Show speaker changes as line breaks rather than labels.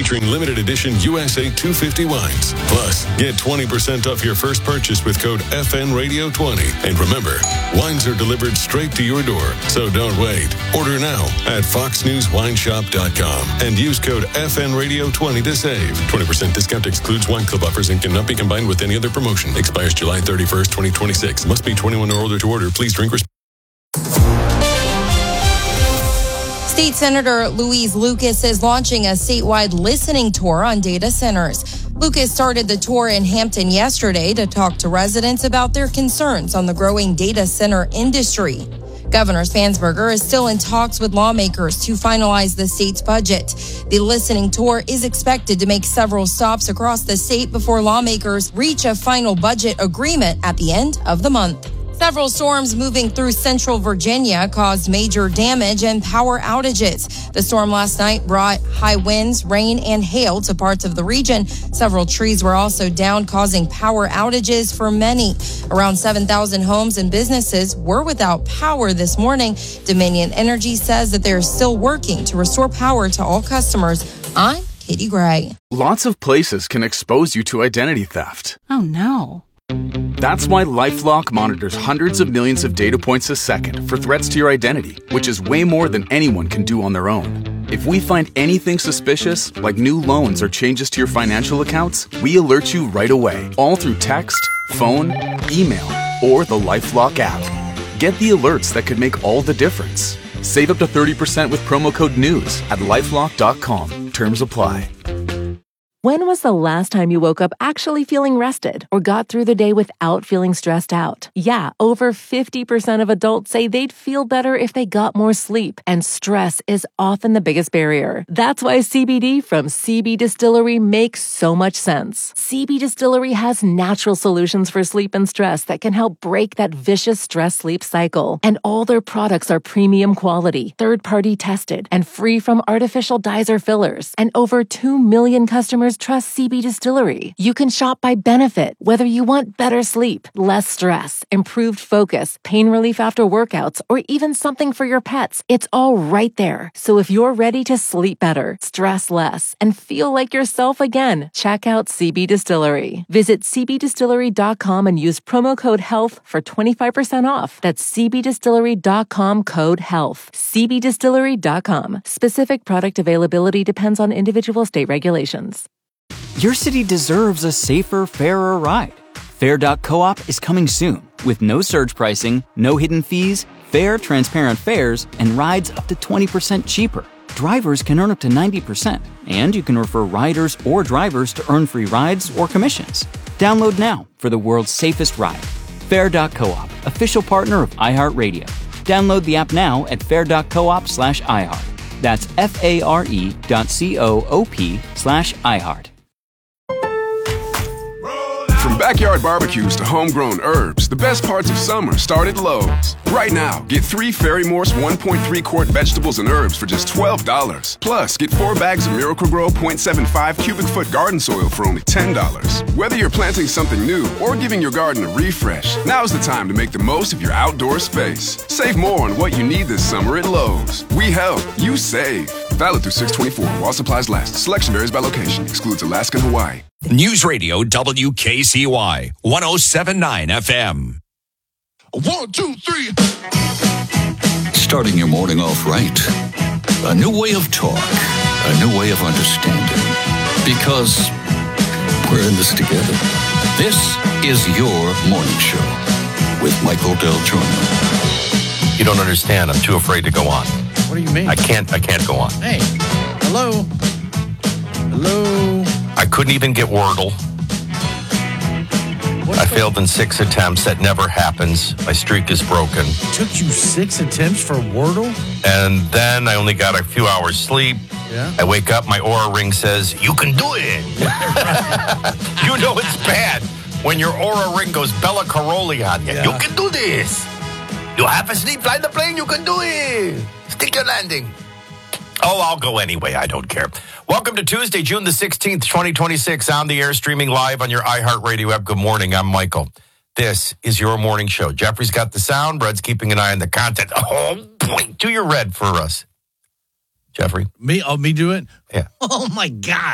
featuring limited edition USA 250 wines. Plus, get 20% off your first purchase with code FNRadio20. And remember, wines are delivered straight to your door, so don't wait. Order now at foxnewswineshop.com and use code FNRadio20 to save. 20% discount excludes wine club offers and cannot be combined with any other promotion. Expires July 31st, 2026. Must be 21 or older to order. Please drink responsibly.
State Senator Louise Lucas is launching a statewide listening tour on data centers. Lucas started the tour in Hampton yesterday to talk to residents about their concerns on the growing data center industry. Governor Spansberger is still in talks with lawmakers to finalize the state's budget. The listening tour is expected to make several stops across the state before lawmakers reach a final budget agreement at the end of the month. Several storms moving through central Virginia caused major damage and power outages. The storm last night brought high winds, rain, and hail to parts of the region. Several trees were also down, causing power outages for many. Around 7,000 homes and businesses were without power this morning. Dominion Energy says that they're still working to restore power to all customers. I'm Katie Gray.
Lots of places can expose you to identity theft.
Oh, no.
That's why LifeLock monitors hundreds of millions of data points a second for threats to your identity, which is way more than anyone can do on their own. If we find anything suspicious, like new loans or changes to your financial accounts, we alert you right away, all through text, phone, email, or the LifeLock app. Get the alerts that could make all the difference. Save up to 30% with promo code NEWS at LifeLock.com. Terms apply.
When was the last time you woke up actually feeling rested or got through the day without feeling stressed out? Yeah, over 50% of adults say they'd feel better if they got more sleep, and stress is often the biggest barrier. That's why CBD from CB Distillery makes so much sense. CB Distillery has natural solutions for sleep and stress that can help break that vicious stress-sleep cycle. And all their products are premium quality, third-party tested, and free from artificial dyes or fillers. And over 2 million customers trust CB Distillery. You can shop by benefit, whether you want better sleep, less stress, improved focus, pain relief after workouts, or even something for your pets. It's all right there. So if you're ready to sleep better, stress less, and feel like yourself again, check out CB Distillery. Visit cbdistillery.com and use promo code HEALTH for 25% off. That's cbdistillery.com code HEALTH. cbdistillery.com. Specific product availability depends on individual state regulations.
Your city deserves a safer, fairer ride. Fair.coop is coming soon with no surge pricing, no hidden fees, fair, transparent fares, and rides up to 20% cheaper. Drivers can earn up to 90%, and you can refer riders or drivers to earn free rides or commissions. Download now for the world's safest ride. Fair.coop, official partner of iHeartRadio. Download the app now at fair.coop/iHeart. That's FARE.coop/iHeart.
From backyard barbecues to homegrown herbs, the best parts of summer start at Lowe's. Right now, get 3 Ferry-Morse 1.3-quart vegetables and herbs for just $12. Plus, get 4 bags of Miracle-Gro 0.75 cubic foot garden soil for only $10. Whether you're planting something new or giving your garden a refresh, now's the time to make the most of your outdoor space. Save more on what you need this summer at Lowe's. We help, you save. Valid through 6/24 while supplies last. Selection varies by location. Excludes Alaska and Hawaii.
News Radio WKCY 107.9 FM.
1, 2, 3.
Starting your morning off right. A new way of talk. A new way of understanding. Because we're in this together. This is your morning show with Michael Del Giorno.
You don't understand. I'm too afraid to go on.
What do you mean?
I can't go on.
Hey. Hello.
I couldn't even get Wordle. I failed in 6 attempts. That never happens. My streak is broken.
It took you 6 attempts for Wordle?
And then I only got a few hours sleep.
Yeah.
I wake up, my Aura Ring says, "You can do it." You know it's bad when your Aura Ring goes Bella Caroli on you. Yeah. You can do this. You half asleep, fly the plane, you can do it. Stick your landing. Oh, I'll go anyway. I don't care. Welcome to Tuesday, June the 16th, 2026, on the air, streaming live on your iHeartRadio app. Good morning. I'm Michael. This is your morning show. Jeffrey's got the sound. Brad's keeping an eye on the content. Oh, boy. Do your red for us. Jeffrey.
Me do it?
Yeah.
Oh, my God.